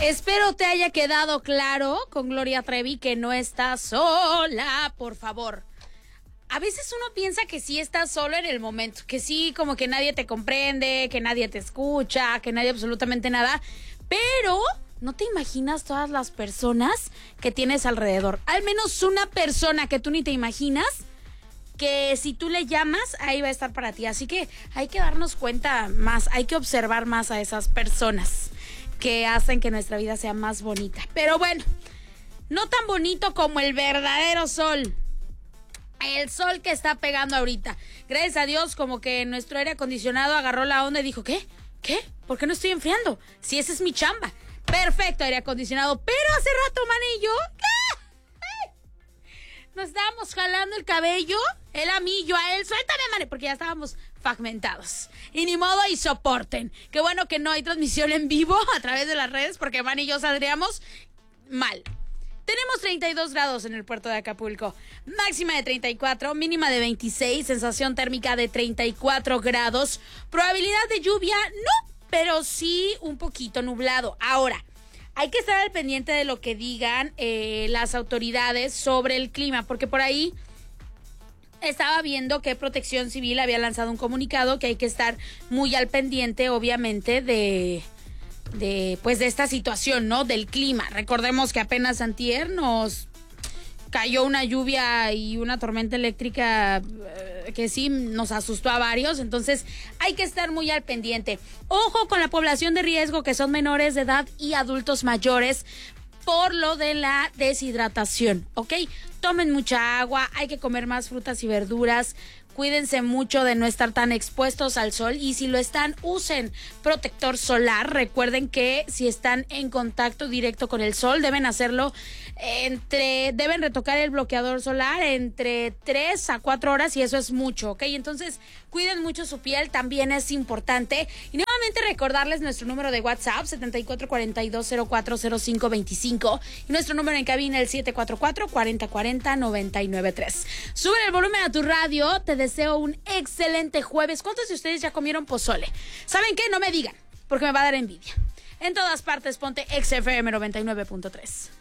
Espero te haya quedado claro con Gloria Trevi que no estás sola, por favor. A veces uno piensa que sí estás solo en el momento, que sí, como que nadie te comprende, que nadie te escucha, que nadie absolutamente nada, pero no te imaginas todas las personas que tienes alrededor. Al menos una persona que tú ni te imaginas, que si tú le llamas, ahí va a estar para ti. Así que hay que darnos cuenta más, hay que observar más a esas personas que hacen que nuestra vida sea más bonita. Pero bueno, no tan bonito como el verdadero sol. El sol que está pegando ahorita. Gracias a Dios, como que nuestro aire acondicionado agarró la onda y dijo, ¿qué? ¿Por qué no estoy enfriando? Si esa es mi chamba. Perfecto, aire acondicionado. Pero hace rato, man, y yo, nos estábamos jalando el cabello, él a mí, yo a él, suéltame, man, porque ya estábamos fragmentados. Y ni modo, y soporten. Qué bueno que no hay transmisión en vivo a través de las redes, porque man y yo saldríamos mal. Tenemos 32 grados en el puerto de Acapulco, máxima de 34, mínima de 26, sensación térmica de 34 grados, probabilidad de lluvia, no, pero sí un poquito nublado. Ahora, hay que estar al pendiente de lo que digan las autoridades sobre el clima, porque por ahí estaba viendo que Protección Civil había lanzado un comunicado que hay que estar muy al pendiente, obviamente, de esta situación, ¿no? Del clima. Recordemos que apenas antier nos cayó una lluvia y una tormenta eléctrica que sí nos asustó a varios, entonces hay que estar muy al pendiente. Ojo con la población de riesgo, que son menores de edad y adultos mayores, por lo de la deshidratación, ¿ok? Tomen mucha agua, hay que comer más frutas y verduras. Cuídense mucho de no estar tan expuestos al sol, y si lo están, usen protector solar. Recuerden que si están en contacto directo con el sol, deben hacerlo deben retocar el bloqueador solar entre 3 a 4 horas, y eso es mucho, ¿ok? Entonces, cuiden mucho su piel, también es importante. Y nuevamente recordarles nuestro número de WhatsApp, 7442040525, y nuestro número en cabina, el 744-4040-993. Sube el volumen a tu radio, te deseo un excelente jueves. ¿Cuántos de ustedes ya comieron pozole? ¿Saben qué? No me digan, porque me va a dar envidia. En todas partes, ponte XFM 99.3.